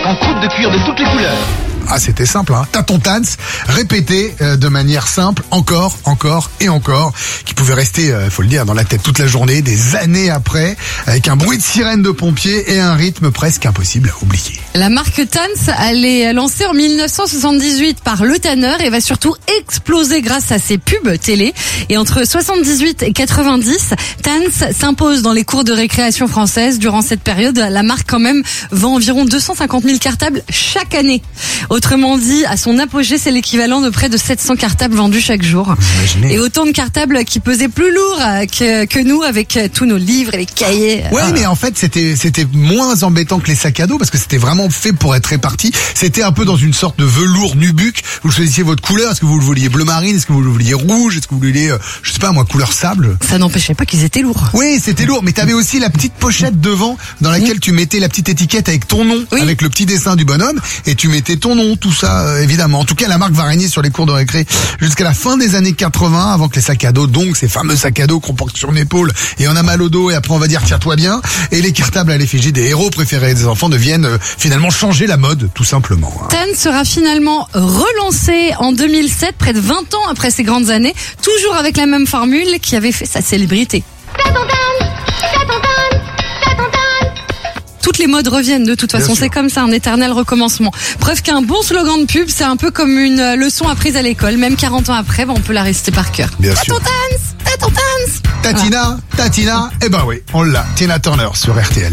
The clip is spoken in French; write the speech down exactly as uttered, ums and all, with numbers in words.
en croûte de cuir de toutes les couleurs. Ah, c'était simple, hein. T'as ton Tans, répété euh, de manière simple, encore, encore et encore, qui pouvait rester, euh, faut le dire, dans la tête toute la journée, des années après, avec un bruit de sirène de pompiers et un rythme presque impossible à oublier. La marque Tans, elle est lancée en mille neuf cent soixante-dix-huit par Le Tanner et va surtout exploser grâce à ses pubs télé. Et entre soixante-dix-huit et quatre-vingt-dix, Tans s'impose dans les cours de récréation française. Durant cette période, la marque quand même vend environ deux cent cinquante mille cartables chaque année. Autrement dit, à son apogée, c'est l'équivalent de près de sept cents cartables vendus chaque jour. Imaginez. Et autant de cartables qui pesaient plus lourd que, que nous avec tous nos livres et les cahiers. Ouais, Ah. mais en fait, c'était c'était moins embêtant que les sacs à dos parce que c'était vraiment fait pour être réparti. C'était un peu dans une sorte de velours nubuck. Vous choisissiez votre couleur. Est-ce que vous le vouliez bleu marine? Est-ce que vous le vouliez rouge? Est-ce que vous le vouliez, euh, je sais pas moi, couleur sable? Ça n'empêchait pas qu'ils étaient lourds. Oui, c'était lourd, mais t'avais aussi la petite pochette devant dans laquelle tu mettais la petite étiquette avec ton nom, Oui. avec le petit dessin du bonhomme, et tu mettais ton nom, tout ça, euh, évidemment. En tout cas, la marque va régner sur les cours de récré jusqu'à la fin des années quatre-vingts, avant que les sacs à dos, donc ces fameux sacs à dos qu'on porte sur l'épaule et on a mal au dos, et après on va dire tiens-toi bien, et les cartables à l'effigie des héros préférés des enfants deviennent euh, finalement changer la mode, tout simplement. hein. Tans sera finalement relancé en deux mille sept, près de vingt ans après ces grandes années, toujours avec la même formule qui avait fait sa célébrité. Toutes les modes reviennent de toute Bien façon, sûr. c'est comme ça, un éternel recommencement. Preuve qu'un bon slogan de pub, c'est un peu comme une leçon apprise à l'école. Même quarante ans après, ben, on peut la réciter par cœur. Bien T'as sûr. ton Tans, t'as ton Tans. Tatina, Tatina, eh ben oui, on l'a. Tina Turner sur R T L.